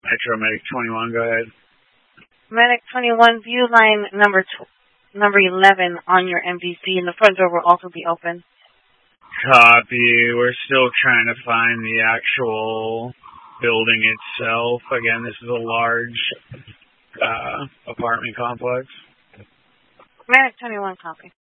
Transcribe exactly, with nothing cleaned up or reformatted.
Metro Medic twenty-one, go ahead. Medic twenty-one, view line number tw- number eleven on your M V C, and the front door will also be open. Copy. We're still trying to find the actual building itself. Again, this is a large uh, apartment complex. Medic twenty-one, copy.